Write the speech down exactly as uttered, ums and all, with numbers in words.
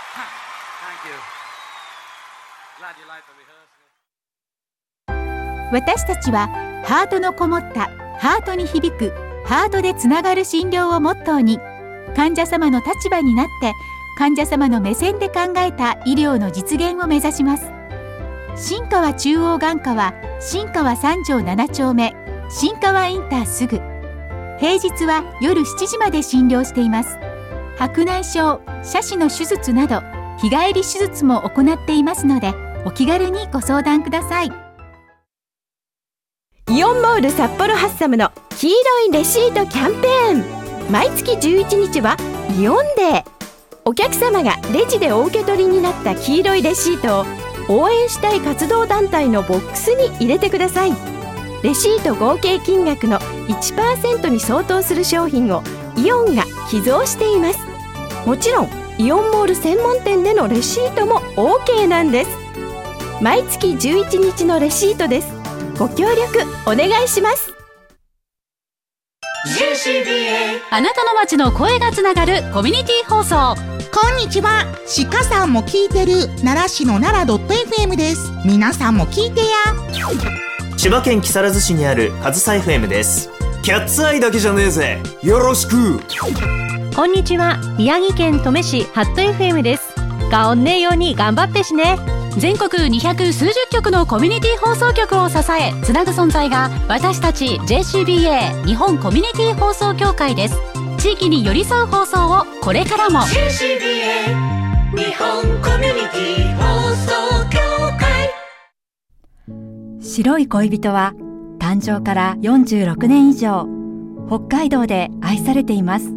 私たちはハートのこもったハートに響くハートでつながる診療をモットーに、患者様の立場になって患者様の目線で考えた医療の実現を目指します。新川中央眼科は新川三条七丁目新川インターすぐ、平日は夜しちじまで診療しています。白内障、斜視の手術など日帰り手術も行っていますので、お気軽にご相談ください。 イオンモール札幌ハッサムの黄色いレシートキャンペーン、毎月じゅういちにちはイオンデー。お客様がレジでお受け取りになった黄色いレシートを応援したい活動団体のボックスに入れてください。レシート合計金額の いちパーセント に相当する商品をイオンが寄贈しています。もちろんイオンモール専門店でのレシートも オーケー なんです。毎月じゅういちにちのレシートです。ご協力お願いします。 ジェーシービーエーあなたの街の声がつながるコミュニティ放送。 こんにちは、鹿さんも聞いてる奈良市の奈良 .fm です。皆さんも聞いてや。 千葉県木更津市にあるカズサ エフエム です。キャッツアイだけじゃねえぜ、よろしく。 こんにちは、宮城県登米市ハット エフエム です。がおんねえように頑張ってしね。 全国にひゃくすうじゅっきょくのコミュニティ放送局を支えつなぐ存在が私たち ジェーシービーエー 日本コミュニティ放送協会です。地域に寄り添う放送をこれからも。 ジェーシービーエー 日本コミュニティ放送協会。 白い恋人は誕生からよんじゅうろくねん以上北海道で愛されています。